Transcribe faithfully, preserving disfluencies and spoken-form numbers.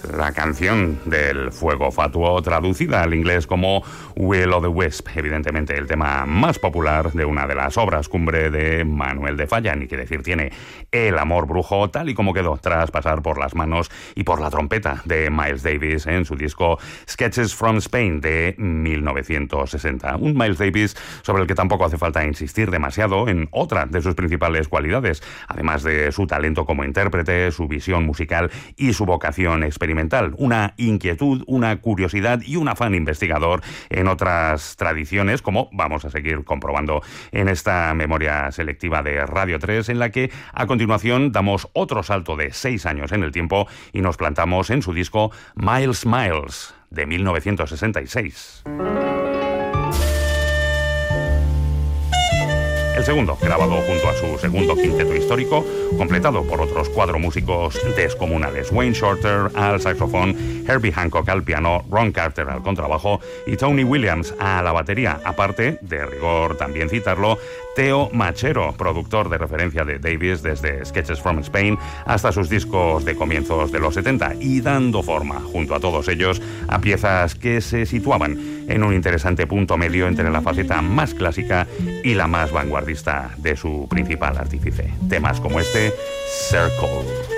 La canción del fuego fatuo, traducida al inglés como Will o' the Wisp, evidentemente el tema más popular de una de las obras cumbre de Manuel de Falla, ni que decir tiene El amor brujo, tal y como quedó tras pasar por las manos y por la trompeta de Miles Davis en su disco Sketches from Spain de mil novecientos sesenta. Un Miles Davis sobre el que tampoco hace falta insistir demasiado en otra de sus principales cualidades, además de su talento como intérprete, su visión musical y su vocación experimental. Una inquietud, una curiosidad y un afán investigador en otras tradiciones, como vamos a seguir comprobando en esta memoria selectiva de Radio tres, en la que a continuación damos otro salto de seis años en el tiempo y nos plantamos en su disco Miles Miles de mil novecientos sesenta y seis. El segundo, grabado junto a su segundo quinteto histórico, completado por otros cuatro músicos descomunales: Wayne Shorter al saxofón, Herbie Hancock al piano, Ron Carter al contrabajo y Tony Williams a la batería. Aparte, de rigor también citarlo, Theo Machero, productor de referencia de Davis desde Sketches from Spain hasta sus discos de comienzos de los setenta, y dando forma, junto a todos ellos, a piezas que se situaban en un interesante punto medio entre la faceta más clásica y la más vanguardista de su principal artífice. Temas como este, Circle.